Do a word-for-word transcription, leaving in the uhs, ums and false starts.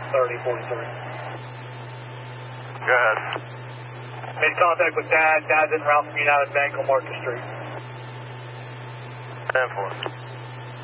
thirty forty-three. Go ahead. Made contact with Dad. Dad's en route from United Bank on Market Street. ten four.